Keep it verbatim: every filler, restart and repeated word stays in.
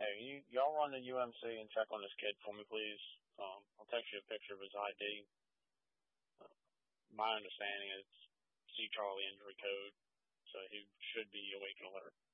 Hey, you, y'all run the U M C and check on this kid for me, please. Um, I'll text you a picture of his I D. Uh, my understanding is C. Charlie injury code, so he should be awake and alert.